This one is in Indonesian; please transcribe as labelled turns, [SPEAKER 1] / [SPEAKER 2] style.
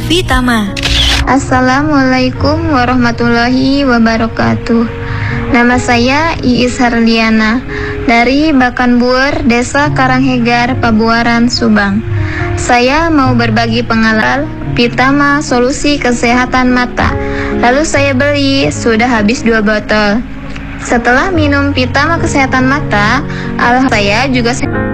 [SPEAKER 1] Pitama.
[SPEAKER 2] Assalamualaikum warahmatullahi wabarakatuh. Nama saya Iis Harliana dari Bakanbuer, Desa Karanghegar, Pabuaran, Subang. Saya mau berbagi pengalaman Pitama solusi kesehatan mata. Lalu saya beli, sudah habis 2 botol. Setelah minum Pitama kesehatan mata, alhamdulillah saya juga